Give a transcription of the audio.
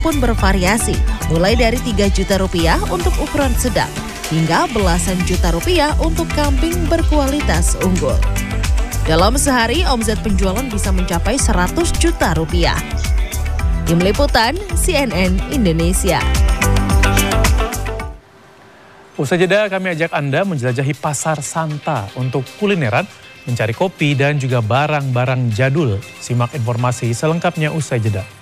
pun bervariasi, mulai dari 3 juta rupiah untuk ukuran sedang, hingga belasan juta rupiah untuk kambing berkualitas unggul. Dalam sehari, omset penjualan bisa mencapai 100 juta rupiah. Tim Liputan, CNN Indonesia. Usai jeda, kami ajak Anda menjelajahi Pasar Santa untuk kulineran, mencari kopi dan juga barang-barang jadul. Simak informasi selengkapnya usai jeda.